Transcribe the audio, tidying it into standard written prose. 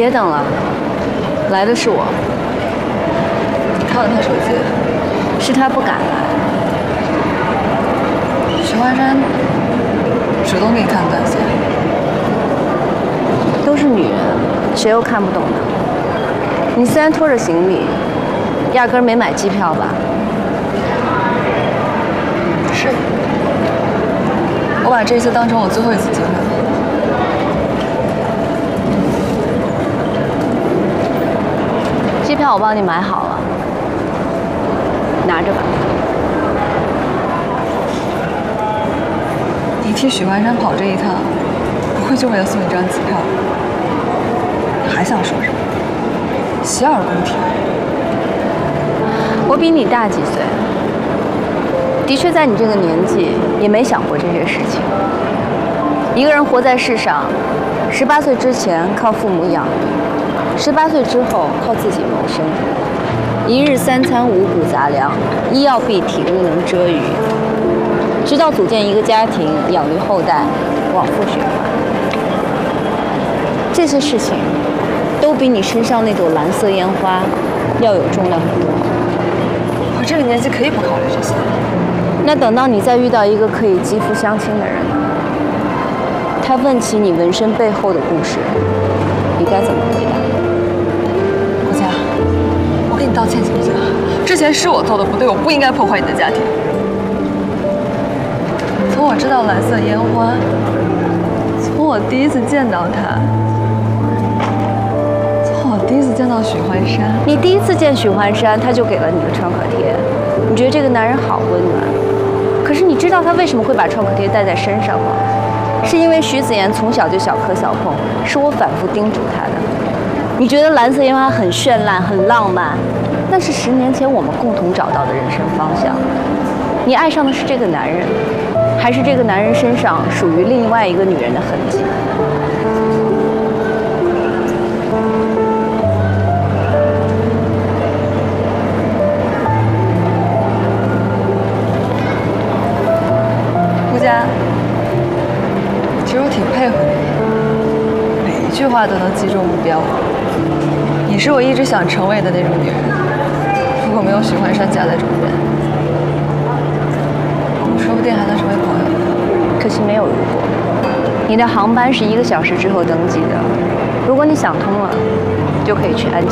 别等了，来的是我。 你看了他手机？ 是他不敢来。 许幻山主动给你看短信。 都是女人，谁又看不懂呢？你虽然拖着行李，压根儿没买机票吧？ 是。我把这一次当成我最后一次机会了。 机票我帮你买好了，拿着吧。 你替许幻山跑这一趟，不会就为了送你张机票？你还想说什么？洗耳恭听。 我比你大几岁，的确在你这个年纪也没想过这些事情。一个人活在世上，18岁之前靠父母养育，18岁之后靠自己谋生。一日3餐五谷杂粮，医药必体，物能遮于。直到组建一个家庭，养育后代，往复循环。这些事情都比你身上那朵蓝色烟花要有重量很多。 我这个年纪可以不考虑这些。 那等到你再遇到一个可以肌肤相亲的人，他问起你纹身背后的故事，你该怎么回答？ 顾佳，我给你道歉行不行？之前是我做的不对，我不应该破坏你的家庭。从我知道蓝色烟花，从我第一次见到他，从我第一次见到许幻山， 你第一次见许幻山，他就给了你个创可贴，你觉得这个男人好温暖。可是你知道他为什么会把创可贴带在身上吗？是因为徐子言从小就小磕小碰，是我反复叮嘱他的。你觉得蓝色烟花很绚烂、很浪漫，那是10年前我们共同找到的人生方向。你爱上的是这个男人，还是这个男人身上属于另外一个女人的痕迹？ 顾佳，其实我挺佩服你，每一句话都能击中目标。你是我一直想成为的那种女人，如果没有许幻山夹在中间，我们说不定还能成为朋友。 可惜没有如果。你的航班是1个小时之后登机的，如果你想通了，就可以去安吉。